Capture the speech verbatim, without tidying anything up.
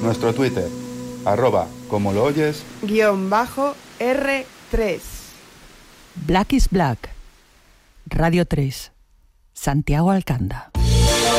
Nuestro Twitter, arroba como lo oyes, guión bajo R tres. Black is Black. Radio tres. Santiago Alcanda.